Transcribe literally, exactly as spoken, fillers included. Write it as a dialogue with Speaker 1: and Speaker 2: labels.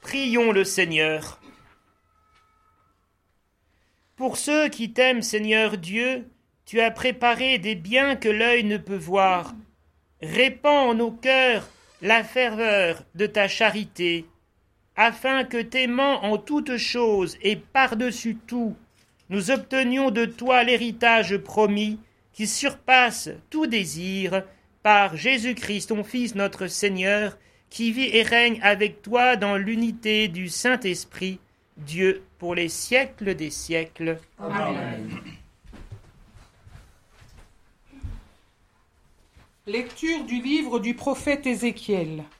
Speaker 1: Prions le Seigneur. Pour ceux qui t'aiment, Seigneur Dieu, tu as préparé des biens que l'œil ne peut voir. Répands en nos cœurs la ferveur de ta charité, afin que t'aimant en toutes choses et par-dessus tout, nous obtenions de toi l'héritage promis qui surpasse tout désir, par Jésus-Christ, ton Fils, notre Seigneur, qui vit et règne avec toi dans l'unité du Saint-Esprit, Dieu, pour les siècles des siècles.
Speaker 2: Amen.
Speaker 3: Lecture du livre du prophète Ézéchiel.